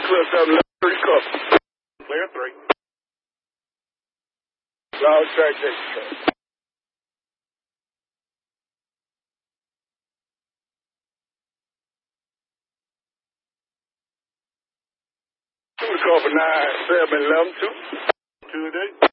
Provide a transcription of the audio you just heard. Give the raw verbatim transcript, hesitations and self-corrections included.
Clear seven eleven three cup. Clear three. Loud track station. Call for nine seven eleven two. Two a day.